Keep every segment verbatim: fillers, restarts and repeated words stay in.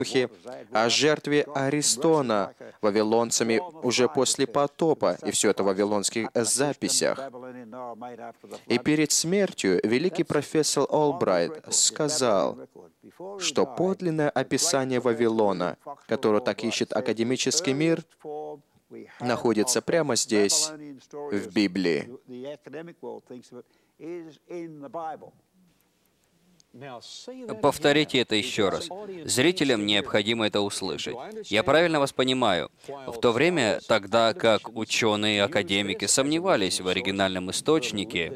о жертве Аристона вавилонцами уже после потопа, и все это в вавилонских записях. И перед смертью великий профессор Олбрайт сказал, что подлинное описание Вавилона, которое так ищет академический мир, находится прямо здесь, в Библии. Повторите это еще раз. Зрителям необходимо это услышать. Я правильно вас понимаю? В то время, тогда как ученые и академики сомневались в оригинальном источнике,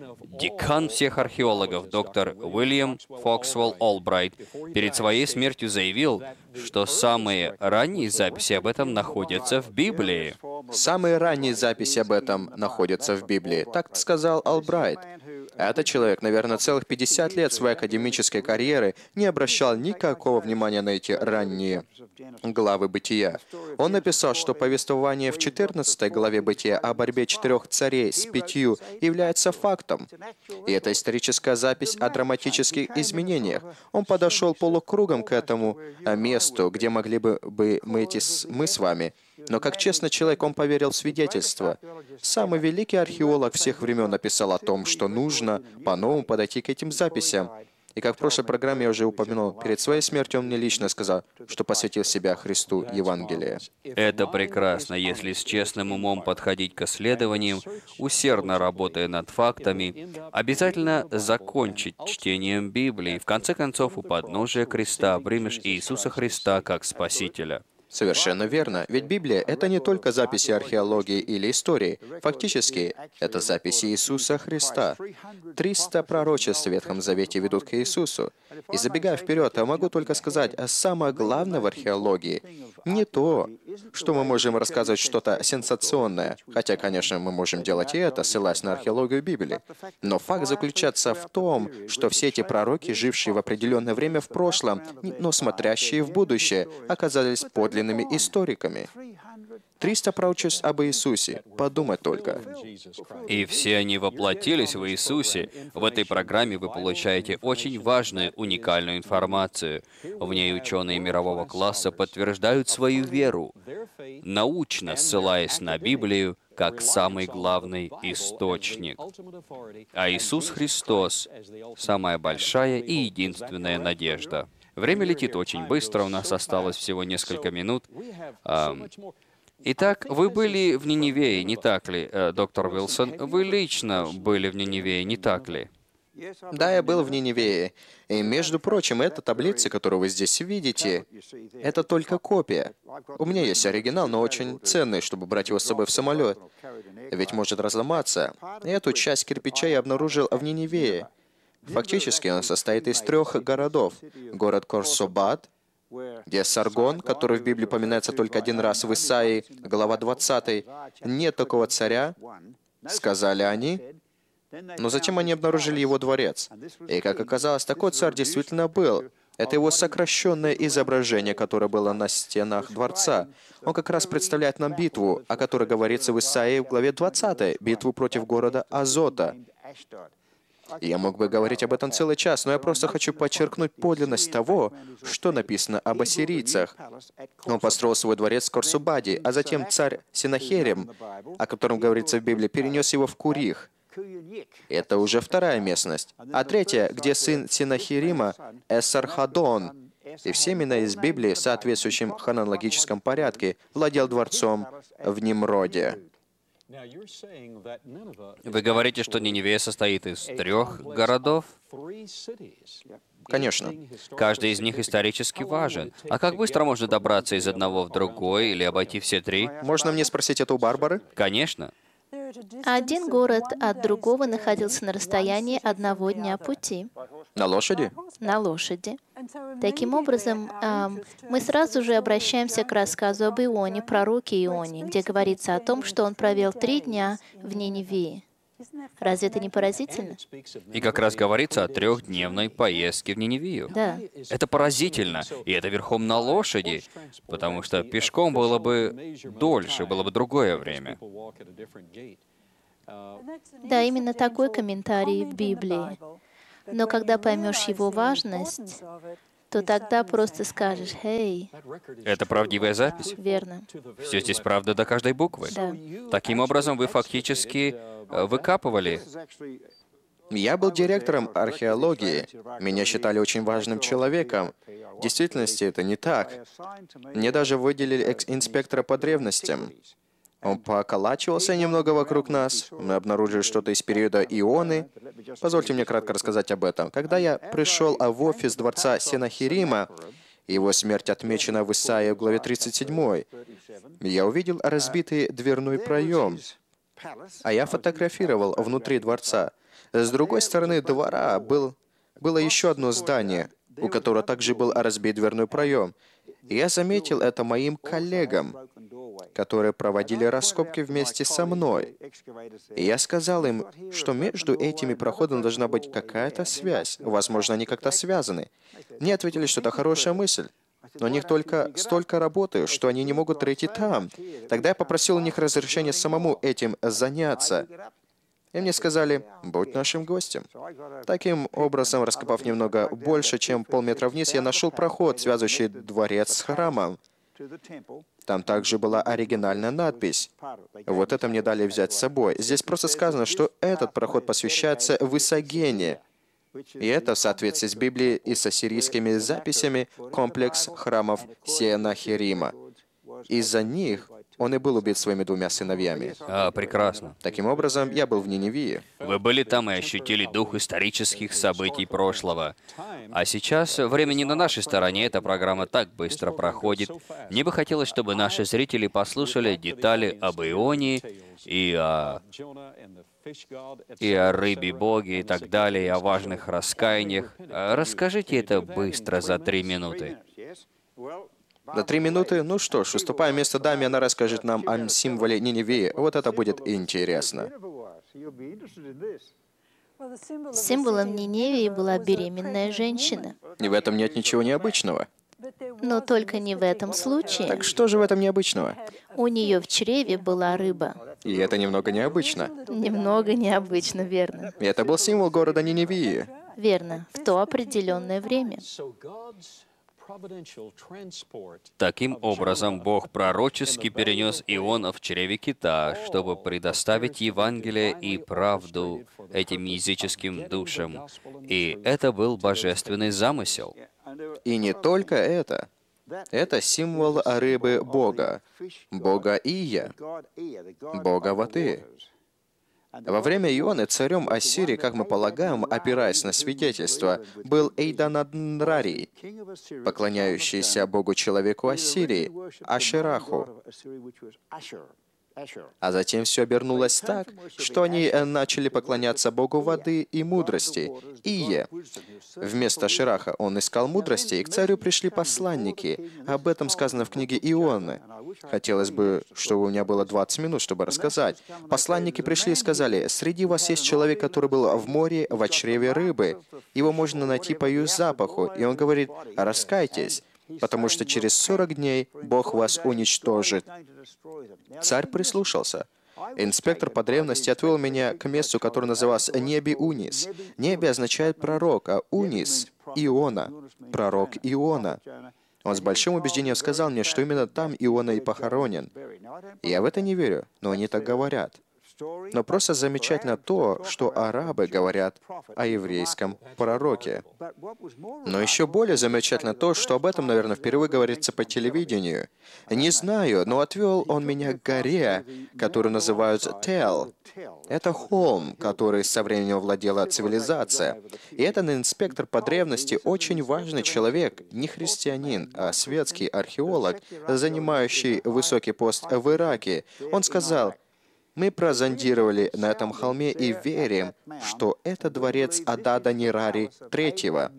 декан всех археологов, доктор Уильям Фоксвелл Олбрайт, перед своей смертью заявил, что самые ранние записи об этом находятся в Библии. Самые ранние записи об этом находятся в Библии. Так сказал Олбрайт. Этот человек, наверное, целых пятьдесят лет своей академической карьеры не обращал никакого внимания на эти ранние главы Бытия. Он написал, что повествование в четырнадцатой главе Бытия о борьбе четырех царей с пятью является фактом. И это историческая запись о драматических изменениях. Он подошел полукругом к этому месту, где могли бы мы идти мы с вами. Но как честный человек, он поверил в свидетельство. Самый великий археолог всех времен написал о том, что нужно по-новому подойти к этим записям. И как в прошлой программе я уже упомянул, перед своей смертью он мне лично сказал, что посвятил себя Христу Евангелия. Это прекрасно, если с честным умом подходить к исследованиям, усердно работая над фактами, обязательно закончить чтением Библии, в конце концов, у подножия креста примешь Иисуса Христа как Спасителя. Совершенно верно. Ведь Библия — это не только записи археологии или истории. Фактически, это записи Иисуса Христа. Триста пророчеств в Ветхом Завете ведут к Иисусу. И забегая вперед, я могу только сказать, а самое главное в археологии не то, что мы можем рассказывать что-то сенсационное, хотя, конечно, мы можем делать и это, ссылаясь на археологию Библии. Но факт заключается в том, что все эти пророки, жившие в определенное время в прошлом, но смотрящие в будущее, оказались подлинными историками. Триста пророчеств об Иисусе. Подумать только. И все они воплотились в Иисусе. В этой программе вы получаете очень важную, уникальную информацию. В ней ученые мирового класса подтверждают свою веру, научно ссылаясь на Библию как самый главный источник. А Иисус Христос — самая большая и единственная надежда. Время летит очень быстро, у нас осталось всего несколько минут. Итак, вы были в Ниневее, не так ли, доктор Уилсон? Вы лично были в Ниневее, не так ли? Да, я был в Ниневее. И, между прочим, эта таблица, которую вы здесь видите, это только копия. У меня есть оригинал, но очень ценный, чтобы брать его с собой в самолет. Ведь может разломаться. Эту часть кирпича я обнаружил в Ниневее. Фактически он состоит из трех городов. Город Корсобат, где Саргон, который в Библии упоминается только один раз в Исаии, глава двадцатая, «Нет такого царя», сказали они, но затем они обнаружили его дворец. И, как оказалось, такой царь действительно был. Это его сокращенное изображение, которое было на стенах дворца. Он как раз представляет нам битву, о которой говорится в Исаии в главе двадцатой, битву против города Азота. Я мог бы говорить об этом целый час, но я просто хочу подчеркнуть подлинность того, что написано об ассирийцах. Он построил свой дворец в Корсубаде, а затем царь Синахерим, о котором говорится в Библии, перенес его в Курих. Это уже вторая местность. А третья, где сын Синахерима, Эсархадон, и все имена из Библии в соответствующем хронологическом порядке, владел дворцом в Нимроде. Вы говорите, что Ниневия состоит из трех городов? Конечно. Каждый из них исторически важен. А как быстро можно добраться из одного в другой или обойти все три? Можно мне спросить это у Барбары? Конечно. Один город от другого находился на расстоянии одного дня пути. На лошади? На лошади. Таким образом, эм, мы сразу же обращаемся к рассказу об Ионе, пророке Ионе, где говорится о том, что он провел три дня в Ниневии. Разве это не поразительно? И как раз говорится о трехдневной поездке в Ниневию. Да. Это поразительно. И это верхом на лошади, потому что пешком было бы дольше, было бы другое время. Да, именно такой комментарий в Библии. Но когда поймешь его важность, то тогда просто скажешь: «Хей». Это правдивая запись. Верно. Все здесь правда до каждой буквы. Да. Таким образом, вы фактически э, выкапывали. Я был директором археологии. Меня считали очень важным человеком. В действительности это не так. Мне даже выделили экс-инспектора по древностям. Он поколачивался немного вокруг нас. Мы обнаружили что-то из периода Ионы. Позвольте мне кратко рассказать об этом. Когда я пришел в офис дворца Сенахирима, его смерть отмечена в Исаии в главе тридцать семь, я увидел разбитый дверной проем, а я фотографировал внутри дворца. С другой стороны двора был, было еще одно здание, у которого также был разбит дверной проем. И я заметил это моим коллегам, которые проводили раскопки вместе со мной. И я сказал им, что между этими проходами должна быть какая-то связь. Возможно, они как-то связаны. Мне ответили, что это хорошая мысль. Но у них только столько работы, что они не могут пройти там. Тогда я попросил у них разрешения самому этим заняться. И мне сказали: «Будь нашим гостем». Таким образом, раскопав немного больше, чем полметра вниз, я нашел проход, связывающий дворец с храмом. Там также была оригинальная надпись. Вот это мне дали взять с собой. Здесь просто сказано, что этот проход посвящается Высогене. И это, в соответствии с Библией и с ассирийскими записями, комплекс храмов Сенахирима. Из-за них он и был убит своими двумя сыновьями. А, прекрасно. Таким образом, я был в Ниневии. Вы были там и ощутили дух исторических событий прошлого. А сейчас время не на нашей стороне, эта программа так быстро проходит. Мне бы хотелось, чтобы наши зрители послушали детали об Ионе и о, и о рыбе боге и так далее, и о важных раскаяниях. А расскажите это быстро, за три минуты. За три минуты? Ну что ж, уступая место даме, она расскажет нам о символе Ниневии. Вот это будет интересно. Символом Ниневии была беременная женщина. И в этом нет ничего необычного. Но только не в этом случае. Так что же в этом необычного? У нее в чреве была рыба. И это немного необычно. Немного необычно, верно. И это был символ города Ниневии. Верно, в то определенное время. Таким образом, Бог пророчески перенес Иона в чреве кита, чтобы предоставить Евангелие и правду этим языческим душам. И это был божественный замысел. И не только это. Это символ рыбы Бога, Бога Ия, Бога воды. Во время Ионы царем Ассирии, как мы полагаем, опираясь на свидетельство, был Эйдананрарий, поклоняющийся Богу-человеку Ассирии, Ашераху. А затем все обернулось так, что они начали поклоняться Богу воды и мудрости, Ие. Вместо Шираха он искал мудрости, и к царю пришли посланники. Об этом сказано в книге Ионы. Хотелось бы, чтобы у меня было двадцать минут, чтобы рассказать. Посланники пришли и сказали: «Среди вас есть человек, который был в море, в чреве рыбы. Его можно найти по ее запаху». И он говорит: «Раскайтесь, потому что через сорок дней Бог вас уничтожит». Царь прислушался. Инспектор по древности отвел меня к месту, которое называлось Неби Унис. Неби означает пророк, а Унис — Иона, пророк Иона. Он с большим убеждением сказал мне, что именно там Иона и похоронен. Я в это не верю, но они так говорят. Но просто замечательно то, что арабы говорят о еврейском пророке. Но еще более замечательно то, что об этом, наверное, впервые говорится по телевидению. Не знаю, но отвел он меня к горе, которую называют Тел. Это холм, который со временем владела цивилизация. И этот инспектор по древности очень важный человек, не христианин, а светский археолог, занимающий высокий пост в Ираке. Он сказал: «Мы прозондировали на этом холме и верим, что это дворец Адада Нирари третьего.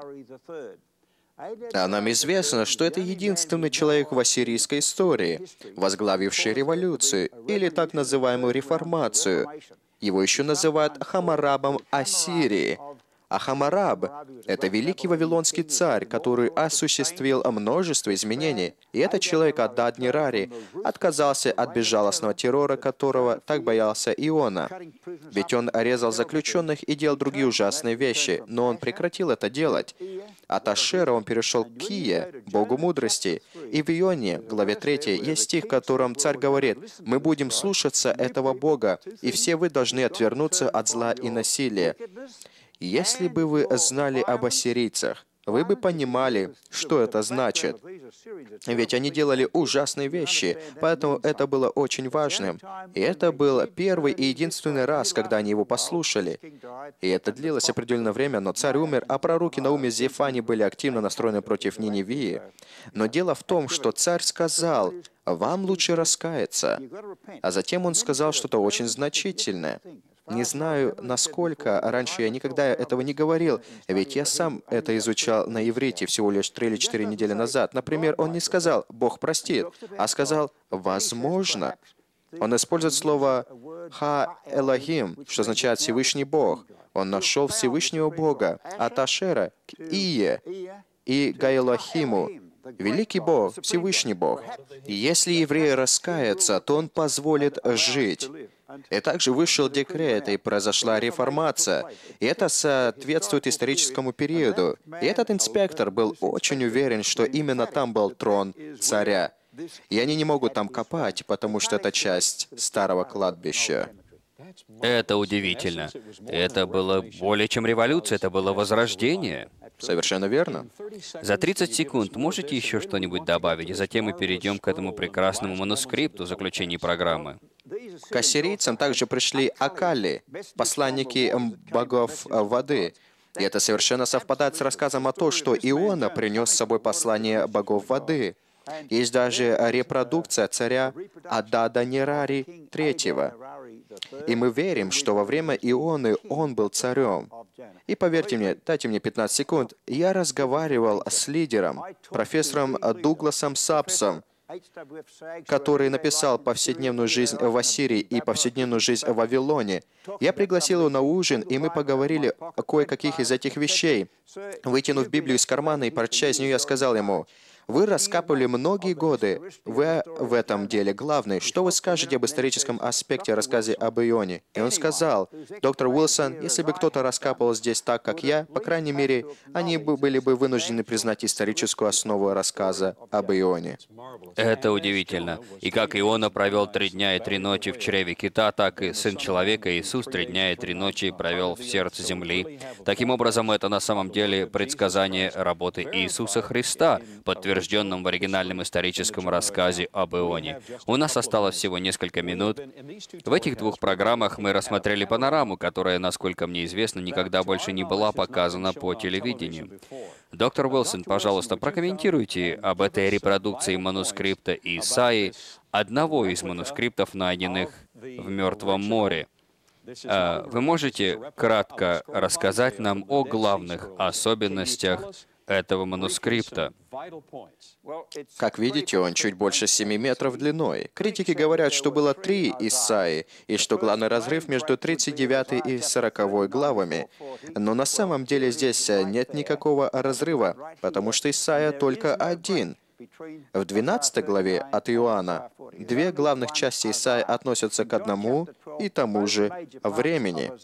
А нам известно, что это единственный человек в ассирийской истории, возглавивший революцию, или так называемую реформацию. Его еще называют Хаммурабом Ассирии. Ахамараб — это великий вавилонский царь, который осуществил множество изменений. И этот человек Адад-Нирари отказался от безжалостного террора, которого так боялся Иона. Ведь он резал заключенных и делал другие ужасные вещи, но он прекратил это делать. От Ашера он перешел к Кие, богу мудрости. И в Ионе, главе третьей, есть стих, в котором царь говорит: «Мы будем слушаться этого бога, и все вы должны отвернуться от зла и насилия». Если бы вы знали об ассирийцах, вы бы понимали, что это значит. Ведь они делали ужасные вещи, поэтому это было очень важным. И это был первый и единственный раз, когда они его послушали. И это длилось определенное время, но царь умер, а пророки Наум и Зефани были активно настроены против Ниневии. Но дело в том, что царь сказал: «Вам лучше раскаяться». А затем он сказал что-то очень значительное. Не знаю, насколько, раньше я никогда этого не говорил, ведь я сам это изучал на иврите всего лишь три или четыре недели назад. Например, он не сказал «Бог простит», а сказал «возможно». Он использует слово «ха-элохим», что означает «Всевышний Бог». Он нашел Всевышнего Бога от Ашера к Ие и Гаэлохиму. Великий Бог, Всевышний Бог. И если еврей раскается, то он позволит жить. И также вышел декрет, и произошла реформация. И это соответствует историческому периоду. И этот инспектор был очень уверен, что именно там был трон царя. И они не могут там копать, потому что это часть старого кладбища. Это удивительно. Это было более чем революция, это было возрождение. Совершенно верно. За тридцать секунд можете еще что-нибудь добавить, и затем мы перейдем к этому прекрасному манускрипту в заключении программы. К ассирийцам также пришли Акали, посланники богов воды. И это совершенно совпадает с рассказом о том, что Иона принес с собой послание богов воды. Есть даже репродукция царя Адада-Нирари третьего. И мы верим, что во время Ионы он был царем. И поверьте мне, дайте мне пятнадцать секунд, я разговаривал с лидером, профессором Дугласом Сапсом, который написал «Повседневную жизнь в Ассирии» и «Повседневную жизнь в Вавилоне». Я пригласил его на ужин, и мы поговорили о кое-каких из этих вещей. Вытянув Библию из кармана и прочтя из нее, я сказал ему: «Вы раскапывали многие годы. Вы в этом деле главный. Что вы скажете об историческом аспекте рассказа об Ионе?» И он сказал: «Доктор Уилсон, если бы кто-то раскапывал здесь так, как я, по крайней мере, они бы были бы вынуждены признать историческую основу рассказа об Ионе». Это удивительно. И как Иона провел три дня и три ночи в чреве кита, так и Сын Человека Иисус три дня и три ночи провел в сердце земли. Таким образом, это на самом деле предсказание работы Иисуса Христа, подтвержденном в оригинальном историческом рассказе об Ионе. У нас осталось всего несколько минут. В этих двух программах мы рассмотрели панораму, которая, насколько мне известно, никогда больше не была показана по телевидению. Доктор Уилсон, пожалуйста, прокомментируйте об этой репродукции манускрипта Исаии, одного из манускриптов, найденных в Мертвом море. А Вы можете кратко рассказать нам о главных особенностях этого манускрипта? Как видите, он чуть больше семи метров длиной. Критики говорят, что было три Исаии, и что главный разрыв между тридцать девятой и сороковой главами. Но на самом деле здесь нет никакого разрыва, потому что Исаия только один. В двенадцатой главе от Иоанна две главных части Исаии относятся к одному и тому же времени.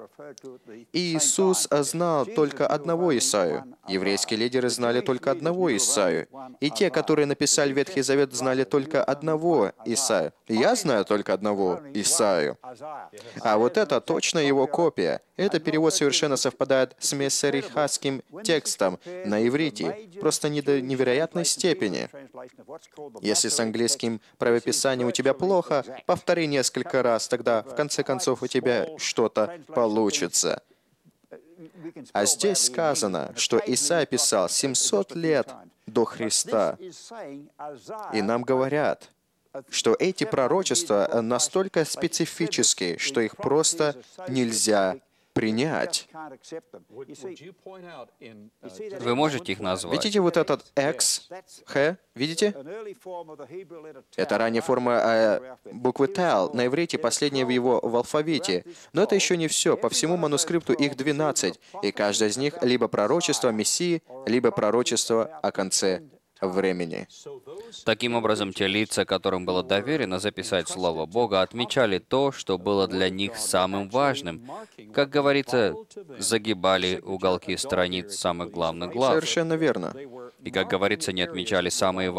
И Иисус знал только одного Исаию. Еврейские лидеры знали только одного Исаию. И те, которые написали Ветхий Завет, знали только одного Исаию. Я знаю только одного Исаию. А вот это точно его копия. Этот перевод совершенно совпадает с мессерихатским текстом на иврите, просто не до невероятной степени. Если с английским правописанием у тебя плохо, повтори несколько раз, тогда в конце концов у тебя что-то получится. А здесь сказано, что Исаия писал семьсот лет до Христа. И нам говорят, что эти пророчества настолько специфические, что их просто нельзя принять. Вы можете их назвать? Видите вот этот X, Х? Видите? Это ранняя форма э, буквы Тал. На иврите последняя в его в алфавите. Но это еще не все. По всему манускрипту их двенадцать. И каждая из них либо пророчество о Мессии, либо пророчество о конце времени. Таким образом, те лица, которым было доверено записать Слово Бога, отмечали то, что было для них самым важным. Как говорится, загибали уголки страниц самых главных глав. Совершенно верно. И, как говорится, не отмечали самые